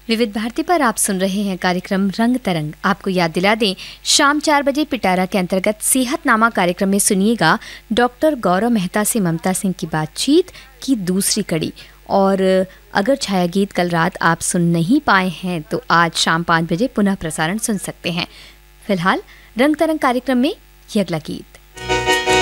विविध भारती पर आप सुन रहे हैं कार्यक्रम रंग तरंग। आपको याद दिला दें, शाम 4 बजे पिटारा के अंतर्गत सेहतनामा कार्यक्रम में सुनिएगा डॉक्टर गौरव मेहता से ममता सिंह की बातचीत की दूसरी कड़ी। और अगर छाया गीत कल रात आप सुन नहीं पाए हैं तो आज शाम 5 बजे पुनः प्रसारण सुन सकते हैं। फिलहाल रंग तरंग कार्यक्रम में ये अगला गीत।